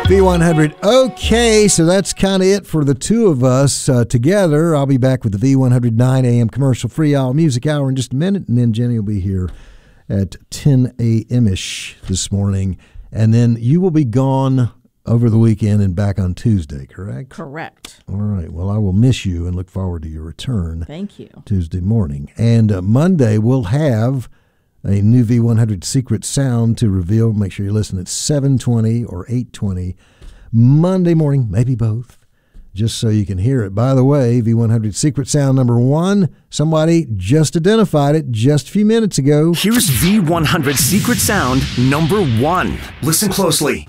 V100. Okay, so that's kind of it for the two of us together. I'll be back with the V100 9 a.m. commercial-free all music hour in just a minute, and then Jenny will be here at 10 a.m.-ish this morning. And then you will be gone over the weekend and back on Tuesday, correct? Correct. All right. Well, I will miss you and look forward to your return. Thank you. Tuesday morning. And Monday we'll have a new V100 secret sound to reveal. Make sure you listen at 7:20 or 8:20 Monday morning, maybe both, just so you can hear it. By the way, V100 secret sound number 1, somebody just identified it just a few minutes ago. Here's V100 secret sound number 1. Listen closely.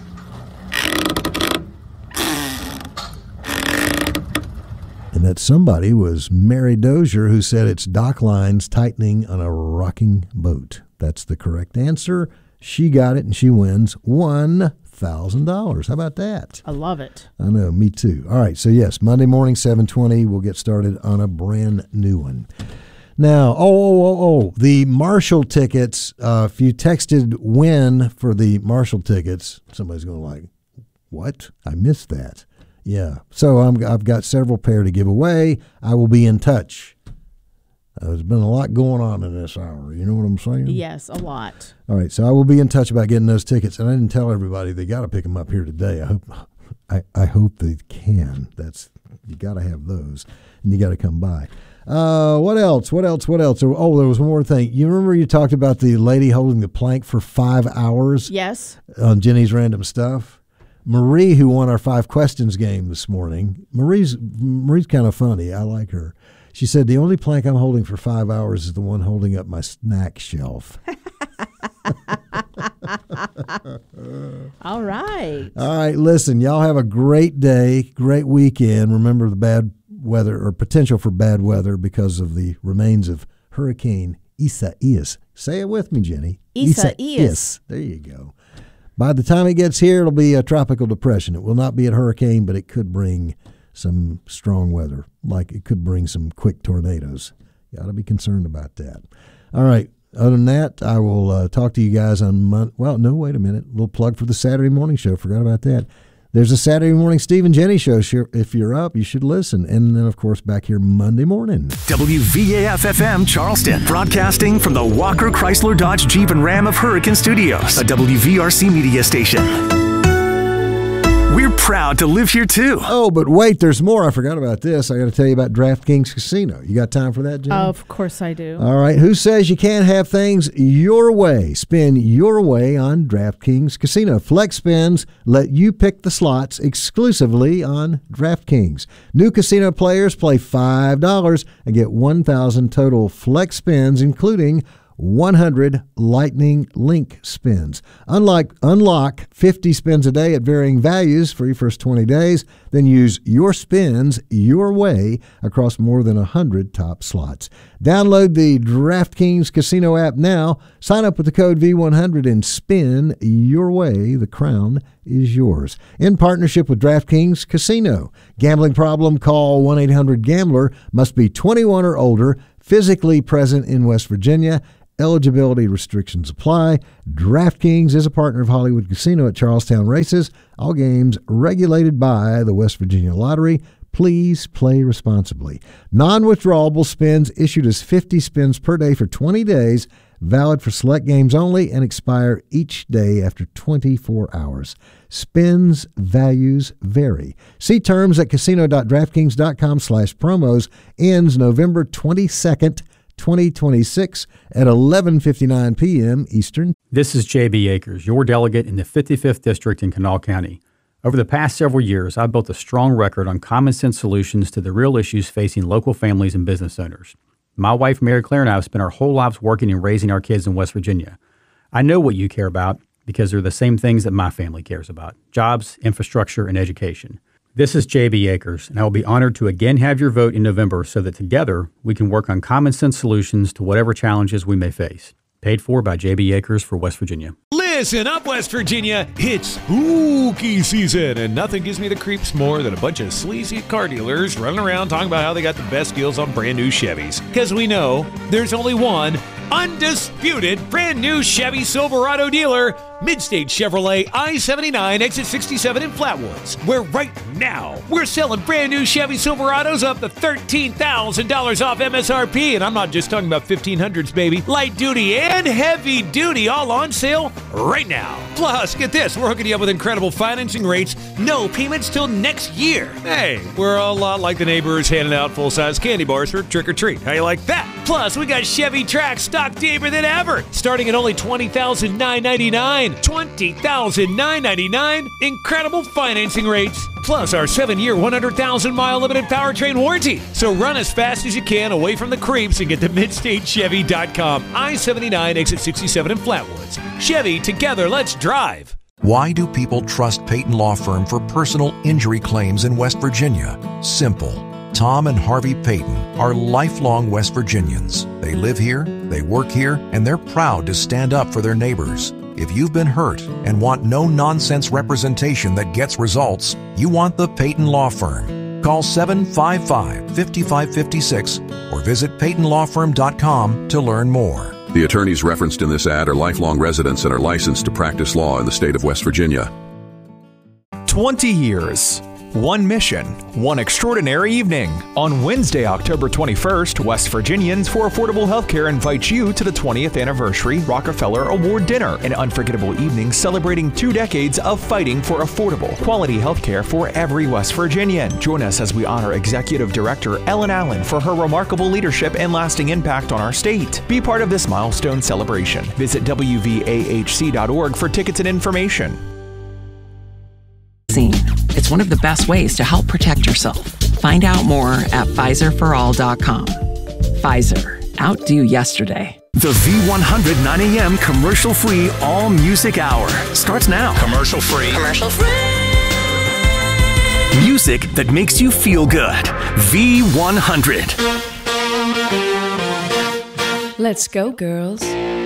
And that somebody was Mary Dozier, who said it's dock lines tightening on a rocking boat. That's the correct answer. She got it, and she wins $1,000. How about that? I love it. I know, me too. All right, so yes, Monday morning, 7:20, we'll get started on a brand new one. Now, the Marshall tickets, if you texted win for the Marshall tickets, somebody's going to like, what? I missed that. Yeah, so I've got several pair to give away. I will be in touch. There's been a lot going on in this hour. You know what I'm saying? Yes, a lot. All right, so I will be in touch about getting those tickets. And I didn't tell everybody they got to pick them up here today. I hope they can. You got to have those, and you got to come by. What else? Oh, there was one more thing. You remember you talked about the lady holding the plank for 5 hours? Yes. On Jenny's Random Stuff. Marie, who won our 5 questions game this morning, Marie's kind of funny. I like her. She said, the only plank I'm holding for 5 hours is the one holding up my snack shelf. All right. All right, listen, y'all have a great day, great weekend. Remember the bad weather or potential for bad weather because of the remains of Hurricane Isaias. Say it with me, Jenny. Isaias. There you go. By the time it gets here, it'll be a tropical depression. It will not be a hurricane, but it could bring some strong weather, like it could bring some quick tornadoes. You got to be concerned about that. All right. Other than that, I will talk to you guys on Monday. Well, no, wait a minute. A little plug for the Saturday morning show. Forgot about that. There's a Saturday morning Steve and Jenny show. If you're up, you should listen. And then, of course, back here Monday morning. WVAF-FM Charleston, broadcasting from the Walker Chrysler Dodge Jeep and Ram of Hurricane Studios, a WVRC media station. We're proud to live here, too. Oh, but wait, there's more. I forgot about this. I got to tell you about DraftKings Casino. You got time for that, Jenny? Of course I do. All right. Who says you can't have things your way? Spin your way on DraftKings Casino. Flex spins let you pick the slots exclusively on DraftKings. New casino players play $5 and get 1,000 total flex spins, including 100 Lightning Link spins. Unlock 50 spins a day at varying values for your first 20 days. Then use your spins your way across more than 100 top slots. Download the DraftKings Casino app now. Sign up with the code V100 and spin your way. The crown is yours. In partnership with DraftKings Casino. Gambling problem? Call 1-800-GAMBLER. Must be 21 or older. Physically present in West Virginia. Eligibility restrictions apply. DraftKings is a partner of Hollywood Casino at Charlestown Races. All games regulated by the West Virginia Lottery. Please play responsibly. Non-withdrawable spins issued as 50 spins per day for 20 days, valid for select games only, and expire each day after 24 hours. Spins values vary. See terms at casino.draftkings.com/promos. Ends November 22nd. 2026 at 11:59 p.m. Eastern. This is J.B. Akers, your delegate in the 55th District in Kanawha County. Over the past several years, I've built a strong record on common sense solutions to the real issues facing local families and business owners. My wife, Mary Claire, and I have spent our whole lives working and raising our kids in West Virginia. I know what you care about because they're the same things that my family cares about: jobs, infrastructure, and education. This is J.B. Akers, and I will be honored to again have your vote in November so that together we can work on common sense solutions to whatever challenges we may face. Paid for by J.B. Akers for West Virginia. Listen up, West Virginia. It's spooky season, and nothing gives me the creeps more than a bunch of sleazy car dealers running around talking about how they got the best deals on brand new Chevys. Because we know there's only one undisputed brand new Chevy Silverado dealer Midstate Chevrolet, I-79, exit 67 in Flatwoods, where right now we're selling brand new Chevy Silverados up to $13,000 off MSRP. And I'm not just talking about 1500s, baby. Light duty and heavy duty all on sale right now. Plus, get this, we're hooking you up with incredible financing rates, no payments till next year. Hey, we're a lot like the neighbors handing out full-size candy bars for trick-or-treat. How you like that? Plus, we got Chevy Trax stock deeper than ever, starting at only $20,999. $20,999. Incredible financing rates. Plus our 7-year, 100,000-mile limited powertrain warranty. So run as fast as you can away from the creeps and get to MidstateChevy.com. I-79, exit 67 in Flatwoods. Chevy, together, let's drive. Why do people trust Peyton Law Firm for personal injury claims in West Virginia? Simple. Tom and Harvey Peyton are lifelong West Virginians. They live here, they work here, and they're proud to stand up for their neighbors. If you've been hurt and want no-nonsense representation that gets results, you want the Peyton Law Firm. Call 755-5556 or visit PeytonLawFirm.com to learn more. The attorneys referenced in this ad are lifelong residents and are licensed to practice law in the state of West Virginia. 20 years. One mission, one extraordinary evening. On Wednesday, October 21st, West Virginians for Affordable Healthcare invites you to the 20th Anniversary Rockefeller Award Dinner, an unforgettable evening celebrating 2 decades of fighting for affordable, quality healthcare for every West Virginian. Join us as we honor Executive Director Ellen Allen for her remarkable leadership and lasting impact on our state. Be part of this milestone celebration. Visit WVAHC.org for tickets and information. It's one of the best ways to help protect yourself. Find out more at PfizerForAll.com. Pfizer. Outdo yesterday. The V100 9 a.m. commercial-free all-music hour starts now. Commercial-free. Commercial-free. Music that makes you feel good. V100. Let's go, girls.